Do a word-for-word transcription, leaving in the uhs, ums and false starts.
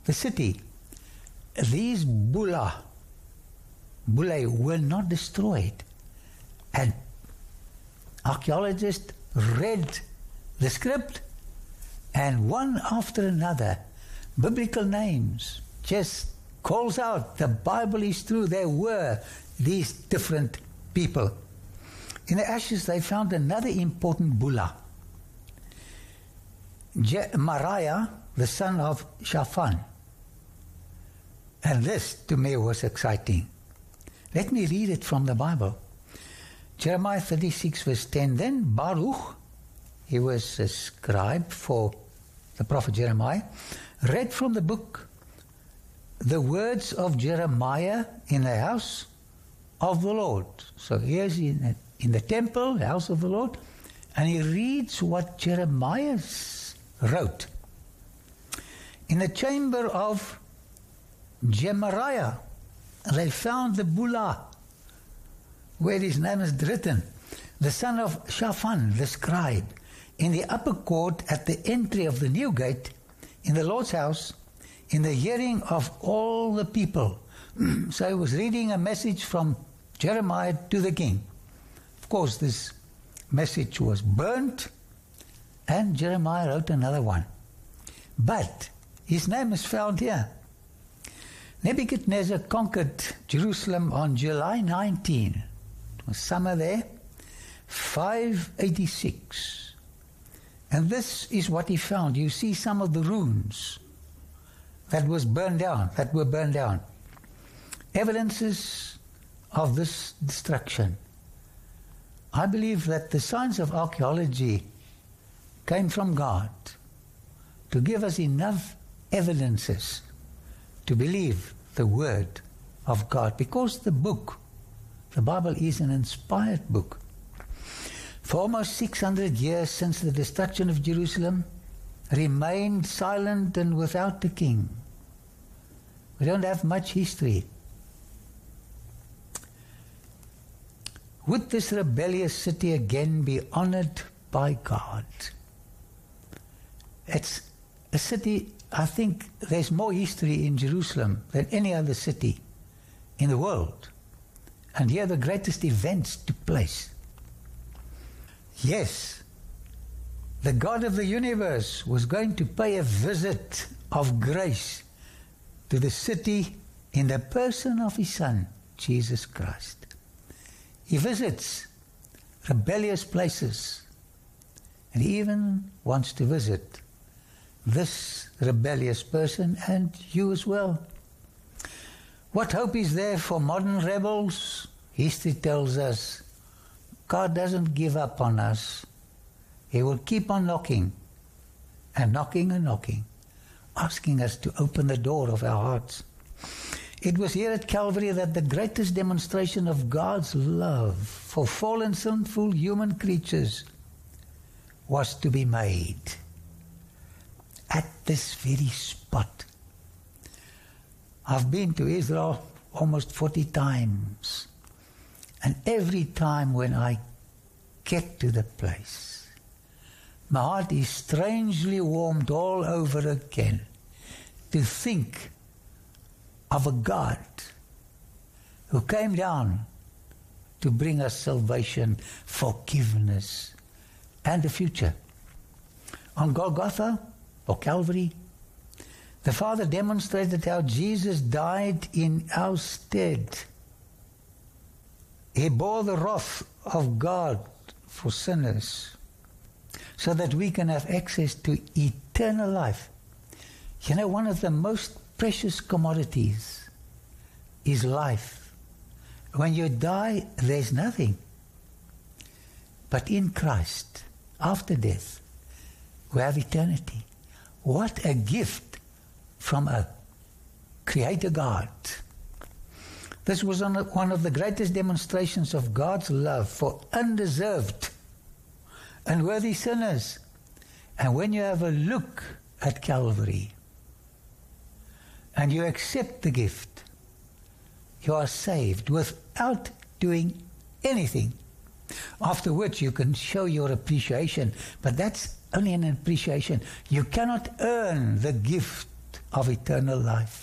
the city, these bulla, bullae were not destroyed. And archaeologists read the script, and one after another, biblical names just calls out, the Bible is true, there were these different people. In the ashes they found another important bulla, Gemariah, the son of Shaphan. And this to me was exciting. Let me read it from the Bible. Jeremiah thirty-six verse ten. Then Baruch, he was a scribe for the prophet Jeremiah, read from the book the words of Jeremiah in the house of the Lord. So here's in the, in the temple, the house of the Lord, and he reads what Jeremiah wrote. In the chamber of Gemariah, they found the bulla, where his name is written, the son of Shaphan, the scribe, in the upper court at the entry of the new gate, in the Lord's house, in the hearing of all the people. So he was reading a message from Jeremiah to the king. Of course, this message was burnt, and Jeremiah wrote another one. But his name is found here. Nebuchadnezzar conquered Jerusalem on July nineteenth. It was summer there, five eighty-six. And this is what he found. You see some of the ruins that was burned down, that were burned down. Evidences of this destruction. I believe that the science of archaeology came from God to give us enough evidences to believe the word of God, because the book, the Bible, is an inspired book. For almost six hundred years since the destruction of Jerusalem, remained silent and without the king. We don't have much history. Would this rebellious city again be honored by God? It's a city, I think there's more history in Jerusalem than any other city in the world. And here the greatest events took place. Yes, the God of the universe was going to pay a visit of grace to the city in the person of his Son, Jesus Christ. He visits rebellious places, and he even wants to visit this rebellious person and you as well. What hope is there for modern rebels? History tells us God doesn't give up on us. He will keep on knocking and knocking and knocking, asking us to open the door of our hearts. It was here at Calvary that the greatest demonstration of God's love for fallen, sinful human creatures was to be made. At this very spot. I've been to Israel almost forty times. And every time when I get to the place, my heart is strangely warmed all over again to think of a God who came down to bring us salvation, forgiveness, and a future. On Golgotha, or Calvary, the Father demonstrated how Jesus died in our stead. He bore the wrath of God for sinners so that we can have access to eternal life. You know, one of the most precious commodities is life. When you die, there's nothing. But in Christ, after death, we have eternity. What a gift from a Creator God. This was one of the greatest demonstrations of God's love for undeserved and worthy sinners. And when you have a look at Calvary and you accept the gift, you are saved without doing anything. After which you can show your appreciation, but that's only an appreciation. You cannot earn the gift of eternal life.